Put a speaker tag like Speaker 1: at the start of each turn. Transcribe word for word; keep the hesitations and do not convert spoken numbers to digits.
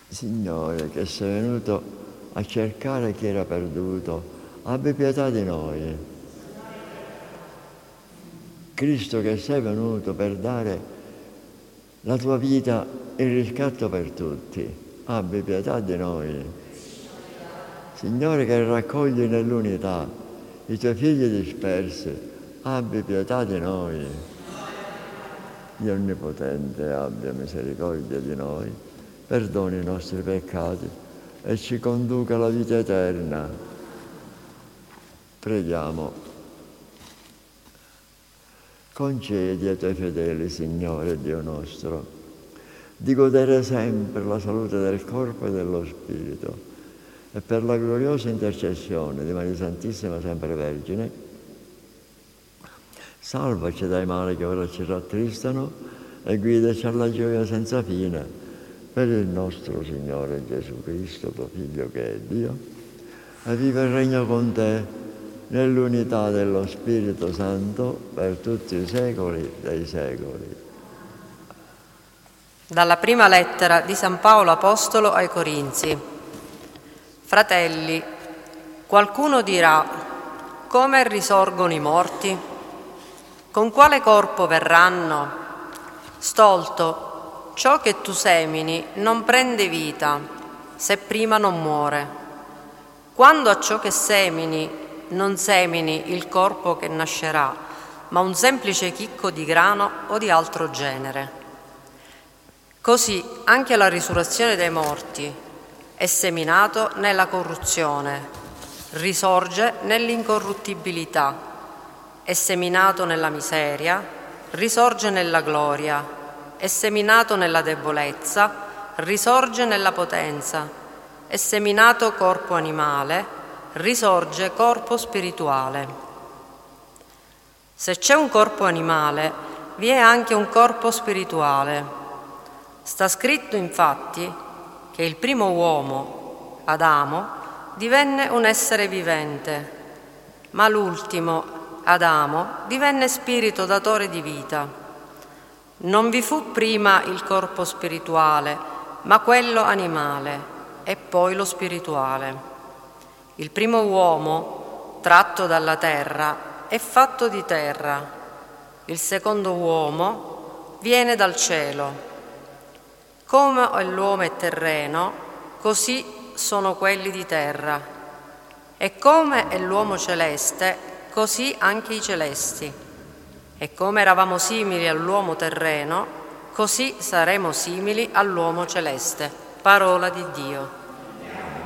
Speaker 1: Signore, che sei venuto a cercare chi era perduto, abbi pietà di noi. Cristo, che sei venuto per dare la tua vita in riscatto per tutti, abbi pietà di noi. Signore, che raccogli nell'unità i tuoi figli dispersi, abbi pietà di noi. Dio Onnipotente, abbia misericordia di noi, perdoni i nostri peccati e ci conduca alla vita eterna. Preghiamo. Concedi ai tuoi fedeli, Signore Dio nostro, di godere sempre la salute del corpo e dello spirito, e per la gloriosa intercessione di Maria Santissima Sempre Vergine, salvaci dai mali che ora ci rattristano e guidaci alla gioia senza fine, per il nostro Signore Gesù Cristo, tuo Figlio che è Dio, e vive e regna con te nell'unità dello Spirito Santo per tutti i secoli dei secoli.
Speaker 2: Dalla prima lettera di San Paolo Apostolo ai Corinzi. Fratelli, qualcuno dirà: come risorgono i morti? Con quale corpo verranno? Stolto, ciò che tu semini non prende vita, se prima non muore. Quando a ciò che semini non semini il corpo che nascerà, ma un semplice chicco di grano o di altro genere. Così anche la risurrezione dei morti è seminato nella corruzione, risorge nell'incorruttibilità, è seminato nella miseria, risorge nella gloria, è seminato nella debolezza, risorge nella potenza, è seminato corpo animale, risorge corpo spirituale. Se c'è un corpo animale, vi è anche un corpo spirituale. Sta scritto infatti che il primo uomo, Adamo, divenne un essere vivente, ma l'ultimo, Adamo, divenne spirito datore di vita. Non vi fu prima il corpo spirituale, ma quello animale, e poi lo spirituale. Il primo uomo, tratto dalla terra, è fatto di terra. Il secondo uomo viene dal cielo. Come l'uomo è terreno, così sono quelli di terra. E come è l'uomo celeste, così anche i celesti. E come eravamo simili all'uomo terreno, così saremo simili all'uomo celeste. Parola di Dio.